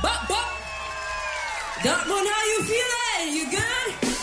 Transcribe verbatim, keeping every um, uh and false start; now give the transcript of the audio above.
Bop, bop. That one, how you feeling? You good?